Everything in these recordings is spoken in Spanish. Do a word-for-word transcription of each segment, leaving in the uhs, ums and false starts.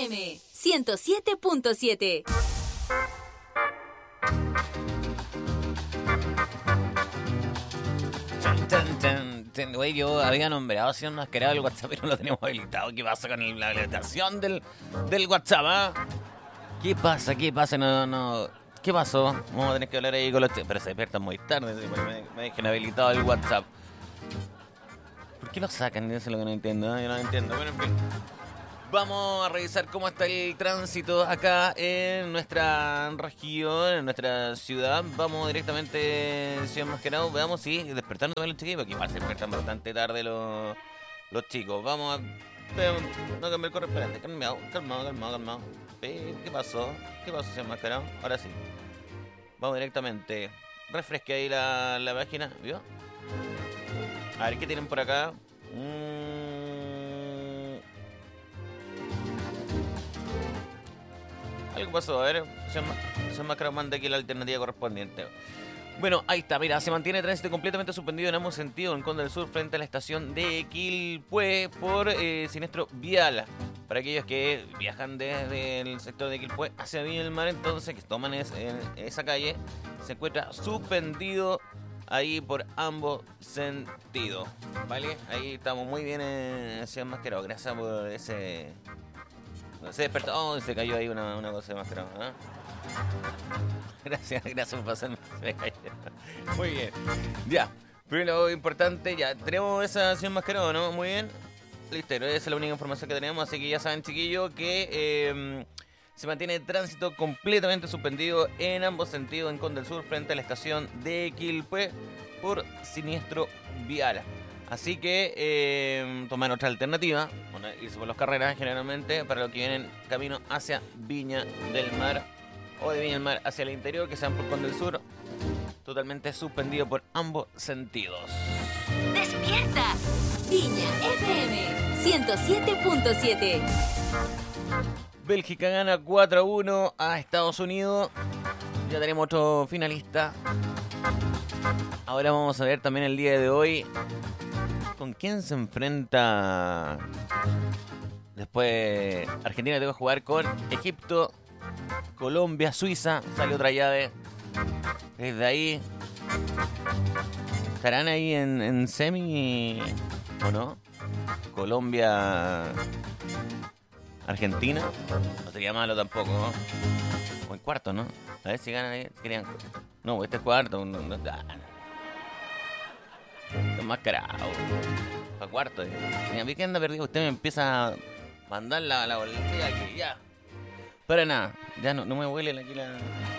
M ciento siete punto siete. Tan, tan, tan, tan. Güey, yo había nombrado si un mascarado el WhatsApp y no lo tenemos habilitado. ¿Qué pasa con el- la habilitación del, del WhatsApp? ¿Ah? ¿Qué pasa? ¿Qué pasa? No, no. ¿Qué pasó? Vamos a tener que hablar ahí con los chicos. Pero se despiertan muy tarde. ¿Sí? Me, me dejen habilitado el WhatsApp. ¿Por qué lo sacan? Eso es lo que no entiendo. ¿eh? Yo no entiendo. Bueno, en fin. Vamos a revisar cómo está el tránsito acá en nuestra región, en nuestra ciudad. Vamos directamente, Ciudad Mascarado. Veamos si despertando también los chiquillos, porque igual se despiertan bastante tarde los, los chicos. Vamos a... veamos, no cambie el correspondiente. Calmado, calmado, calmado, calmado. Eh, ¿Qué pasó? ¿Qué pasó, Ciudad Mascarado? Ahora sí. Vamos directamente. Refresque ahí la, la página, ¿vio? A ver, ¿qué tienen por acá? Mmm... Algo pasó, a ver, se me, se me ha manda aquí la alternativa correspondiente. Bueno, ahí está, mira, se mantiene tránsito completamente suspendido en ambos sentidos en Conde del Sur frente a la estación de Quilpué por eh, siniestro vial. Para aquellos que viajan desde el sector de Quilpué hacia Viña del Mar, entonces, que toman es, en esa calle, se encuentra suspendido ahí por ambos sentidos, ¿vale? Ahí estamos muy bien en Ciudad Mascarado, gracias por ese... Se despertó, oh, se cayó ahí una, una cosa de mascarado, ¿eh? Gracias, gracias por pasarme. Se cayó. Muy bien. Ya, primero lo importante, ya, tenemos esa acción mascarado, ¿no? Muy bien. Listo, esa es la única información que tenemos, así que ya saben, chiquillos, que eh, se mantiene el tránsito completamente suspendido en ambos sentidos en Conde del Sur frente a la estación de Quilpué por siniestro vial. Así que eh, tomar otra alternativa, bueno, irse por las carreras generalmente para los que vienen camino hacia Viña del Mar o de Viña del Mar hacia el interior, que sean por Conde del Sur, totalmente suspendido por ambos sentidos. ¡Despierta! Viña F M ciento siete punto siete. Bélgica gana cuatro a uno a Estados Unidos. Ya tenemos otro finalista. Ahora vamos a ver también el día de hoy con quién se enfrenta. Después Argentina te va a jugar con Egipto, Colombia, Suiza. Sale otra llave. Desde ahí estarán ahí en, en semi o no. Colombia, Argentina. No sería malo tampoco, ¿no? O en cuarto, ¿no? A ver si ganan ahí. Si querían... No, este es cuarto. No, no, no. Enmascarado. Para cuarto. Eh. ¿Qué anda perdido? Usted me empieza a mandar la, la bolilla aquí. Ya. Para nada. Ya no, no me huele aquí la...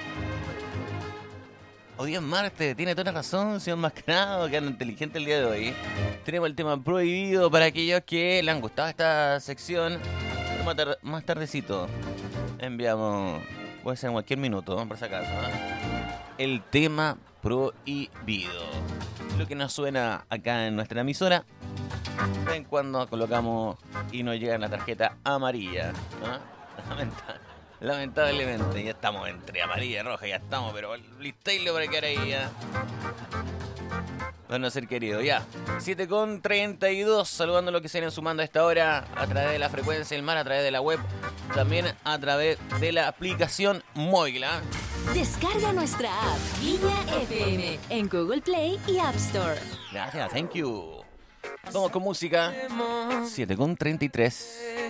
Hoy día es martes. Tiene toda la razón, señor Enmascarado. Que anda inteligente el día de hoy. Tenemos el tema prohibido para aquellos que le han gustado esta sección. Más, tar- más tardecito. Enviamos... Puede ser en cualquier minuto, por si acaso. ¿eh? El tema prohibido. Lo que nos suena acá en nuestra emisora. De vez en cuando colocamos y nos llega la tarjeta amarilla. ¿eh? Lamenta- Lamentablemente, ya estamos entre amarilla y roja. Ya estamos, pero listailo para quedar ahí ya. Van a ser querido, ya. siete con treinta y dos, saludando a los que se vienen sumando a esta hora a través de la frecuencia del mar, a través de la web, también a través de la aplicación móvil. ¿eh? Descarga nuestra app Viña F M en Google Play y App Store. Gracias, thank you. Vamos con música. siete con treinta y tres.